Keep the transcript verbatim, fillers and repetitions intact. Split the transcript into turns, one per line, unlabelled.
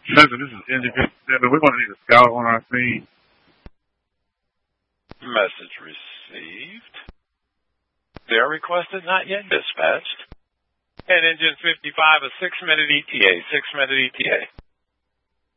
Listen, this is Engine fifty-seven. We're going to need a scout on our scene.
Message received. Their request is not yet dispatched. And Engine fifty-five, a six-minute E T A. Six-minute E T A.